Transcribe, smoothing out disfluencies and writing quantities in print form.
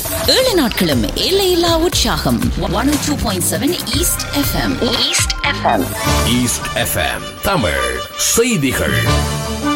7 நாட்களும் எல்லையில்லா உற்சாகம். 102.7 east FM. East FM Tamil செய்திகள்.